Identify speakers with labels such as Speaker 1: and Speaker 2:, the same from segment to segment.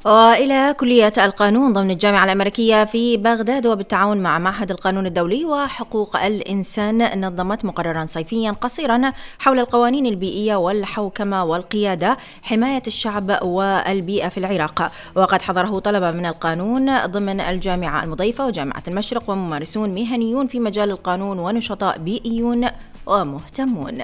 Speaker 1: وإلى كلية القانون ضمن الجامعة الأمريكية في بغداد، وبالتعاون مع معهد القانون الدولي وحقوق الإنسان نظمت مقررا صيفيا قصيرا حول القوانين البيئية والحوكمة والقيادة حماية الشعب والبيئة في العراق، وقد حضره طلبة من القانون ضمن الجامعة المضيفة وجامعة المشرق وممارسون مهنيون في مجال القانون ونشطاء بيئيون ومهتمون.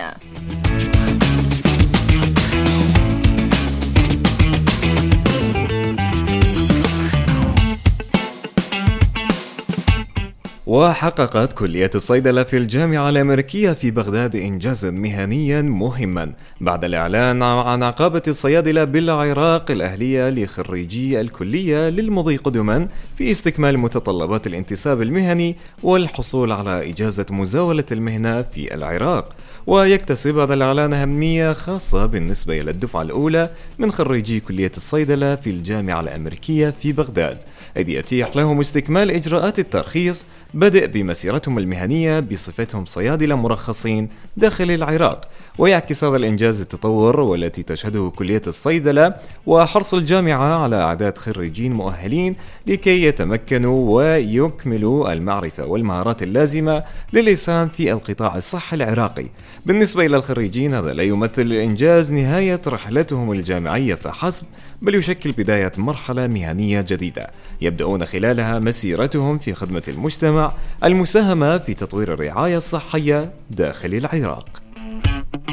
Speaker 2: وحققت كلية الصيدلة في الجامعة الأمريكية في بغداد إنجازا مهنيا مهما بعد الإعلان عن عقابة الصيادلة بالعراق الأهلية لخريجي الكلية للمضي قدما في استكمال متطلبات الانتساب المهني والحصول على إجازة مزاولة المهنة في العراق. ويكتسب هذا الإعلان أهمية خاصة بالنسبة إلى الدفعة الأولى من خريجي كلية الصيدلة في الجامعة الأمريكية في بغداد، إذ يتيح لهم استكمال إجراءات الترخيص بدء بمسيرتهم المهنية بصفتهم صيادلة مرخصين داخل العراق. ويعكس هذا الإنجاز التطور والتي تشهده كلية الصيدلة وحرص الجامعة على إعداد خريجين مؤهلين لكي يتمكنوا ويكملوا المعرفة والمهارات اللازمة للإسهام في القطاع الصحي العراقي. بالنسبة إلى الخريجين، هذا لا يمثل الإنجاز نهاية رحلتهم الجامعية فحسب، بل يشكل بداية مرحلة مهنية جديدة يبدأون خلالها مسيرتهم في خدمة المجتمع، المساهمة في تطوير الرعاية الصحية داخل العراق.